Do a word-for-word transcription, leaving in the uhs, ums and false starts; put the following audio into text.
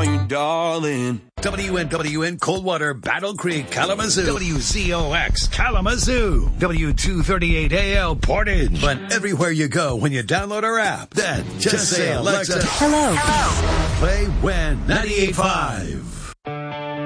call you darling. W N W N Coldwater, Battle Creek, Kalamazoo. W Z O X Kalamazoo. W two thirty-eight A L Portage. But everywhere you go when you download our app, then just, just say, Alexa, Hello. Hello. Play When ninety-eight point five.